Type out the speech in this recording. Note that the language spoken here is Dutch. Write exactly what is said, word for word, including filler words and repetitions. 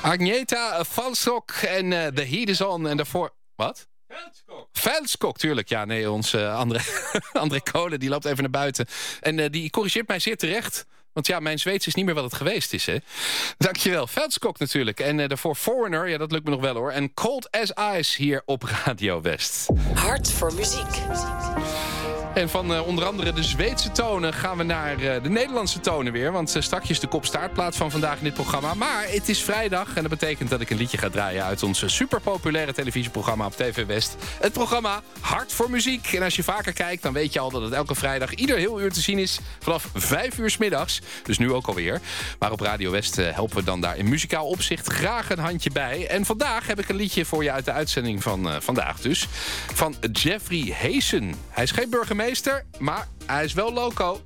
Agneta Valsok en uh, The Heat is On. En daarvoor... Wat? Veldskok. Veldskok, tuurlijk. Ja, nee, onze uh, André, André Kolen, die loopt even naar buiten. En uh, die corrigeert mij zeer terecht. Want ja, mijn Zweeds is niet meer wat het geweest is, hè. Dankjewel. Veldskok natuurlijk. En uh, daarvoor Foreigner, ja, dat lukt me nog wel, hoor. En Cold as Ice hier op Radio West. Hart voor muziek. En van uh, onder andere de Zweedse tonen gaan we naar uh, de Nederlandse tonen weer. Want uh, straks is de kop-staartplaat van vandaag in dit programma. Maar het is vrijdag en dat betekent dat ik een liedje ga draaien... uit ons superpopulaire televisieprogramma op T V West. Het programma Hart voor Muziek. En als je vaker kijkt, dan weet je al dat het elke vrijdag... ieder heel uur te zien is vanaf vijf uur 's middags. Dus nu ook alweer. Maar op Radio West uh, helpen we dan daar in muzikaal opzicht graag een handje bij. En vandaag heb ik een liedje voor je uit de uitzending van uh, vandaag dus. Van Jeffrey Heesen. Hij is geen burgemeester... maar hij is wel loco.